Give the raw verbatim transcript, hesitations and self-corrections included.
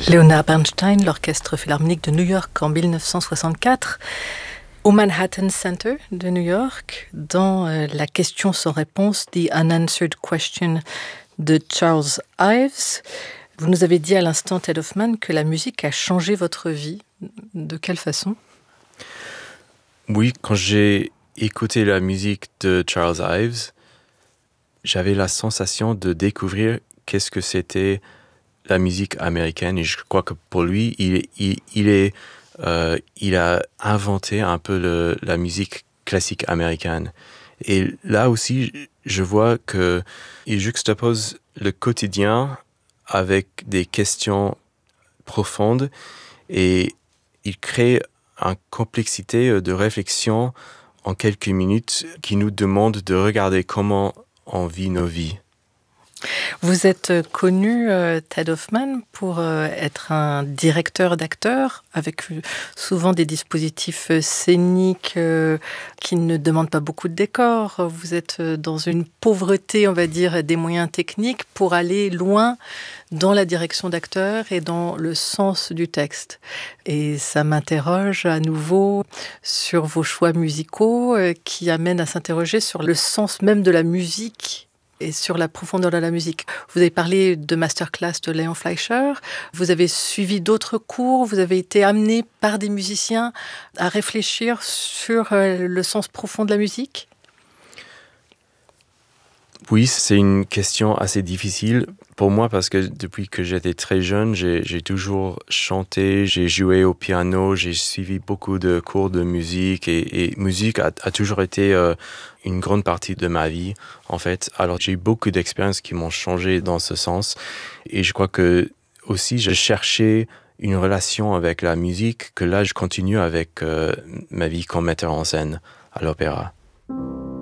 Leonard Bernstein, l'Orchestre Philharmonique de New York en dix-neuf cent soixante-quatre, au Manhattan Center de New York, dans euh, la question sans réponse, The Unanswered Question de Charles Ives. Vous nous avez dit à l'instant, Ted Hoffman, que la musique a changé votre vie. De quelle façon ? Oui, quand j'ai écouté la musique de Charles Ives, j'avais la sensation de découvrir qu'est-ce que c'était la musique américaine. Et je crois que pour lui, il, il, il, est, euh, il a inventé un peu le, la musique classique américaine. Et là aussi, je vois qu'il juxtapose le quotidien avec des questions profondes et il crée une complexité de réflexion en quelques minutes qui nous demande de regarder comment on vit nos vies. Vous êtes connu, euh, Ted Hoffman, pour euh, être un directeur d'acteurs, avec souvent des dispositifs scéniques euh, qui ne demandent pas beaucoup de décors. Vous êtes dans une pauvreté, on va dire, des moyens techniques pour aller loin dans la direction d'acteurs et dans le sens du texte. Et ça m'interroge à nouveau sur vos choix musicaux euh, qui amènent à s'interroger sur le sens même de la musique et sur la profondeur de la musique. Vous avez parlé de masterclass de Léon Fleischer, vous avez suivi d'autres cours, vous avez été amené par des musiciens à réfléchir sur le sens profond de la musique ? Oui, c'est une question assez difficile pour moi parce que depuis que j'étais très jeune, j'ai, j'ai toujours chanté, j'ai joué au piano, j'ai suivi beaucoup de cours de musique et, et musique a, a toujours été euh, une grande partie de ma vie en fait. Alors j'ai eu beaucoup d'expériences qui m'ont changé dans ce sens et je crois que aussi je cherchais une relation avec la musique que là je continue avec euh, ma vie comme metteur en scène à l'opéra.